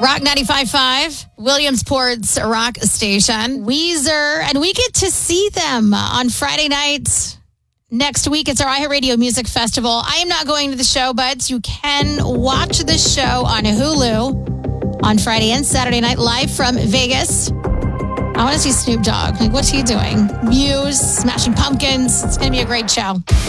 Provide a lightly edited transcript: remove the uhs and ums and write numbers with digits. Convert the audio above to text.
Rock 95.5, Williamsport's rock station. Weezer, and we get to see them on Friday night. Next week, it's our iHeartRadio Music Festival. I am not going to the show, but you can watch the show on Hulu on Friday and Saturday night live from Vegas. I want to see Snoop Dogg. Like, what's he doing? Muse, Smashing Pumpkins. It's going to be a great show.